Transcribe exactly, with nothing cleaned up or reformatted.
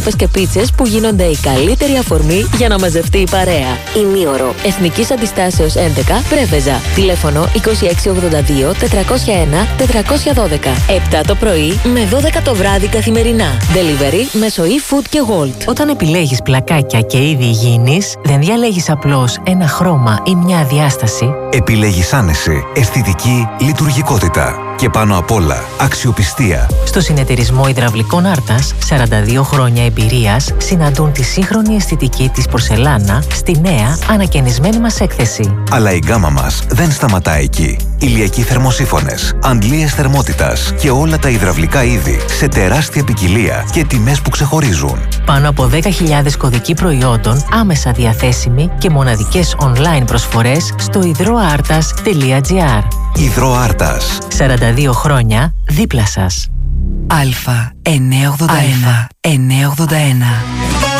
και πίτσες που γίνονται η καλύτερη αφορμή για να μαζευτεί η παρέα. Ημίωρο. Εθνικής Αντιστάσεως έντεκα, Πρέβεζα. Τηλέφωνο είκοσι έξι ογδόντα δύο τετρακόσια ένα τετρακόσια δώδεκα. επτά το πρωί με δώδεκα το βράδυ καθημερινά. Delivery μέσω eFood και Wolt. Όταν επιλέγεις πλακάκια και είδη υγιεινής, δεν διαλέγεις απλώς ένα χρώμα ή μια διάσταση. Επιλέγεις άνεση, αισθητική, λειτουργικότητα και πάνω απ' όλα αξιοπιστία. Στο Συνεταιρισμό Υδραυλικών Άρτας, σαράντα δύο χρόνια εμπειρίας συναντούν τη σύγχρονη αισθητική της πορσελάνα στη νέα ανακαινισμένη μας έκθεση. Αλλά η γκάμα μας δεν σταματά εκεί. Ηλιακοί θερμοσύφωνες, αντλίες θερμότητας και όλα τα υδραυλικά είδη σε τεράστια ποικιλία και τιμές που ξεχωρίζουν. Πάνω από δέκα χιλιάδες κωδικοί προϊόντων άμεσα διαθέσιμοι και μοναδικές online προσφορές στο υδροάρτας τελεία τζι άρ. Υδροάρτας. σαράντα δύο χρόνια δίπλα σας. Α εννιακόσια ογδόντα ένα εννιακόσια ογδόντα ένα